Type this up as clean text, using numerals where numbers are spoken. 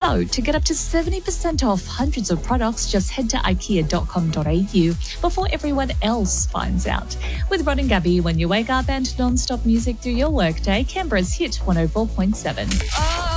So, to get up to 70% off hundreds of products, just head to ikea.com.au before everyone else finds out. With Rod and Gabby, when you wake up and non-stop music through your workday, Canberra's Hit 104.7.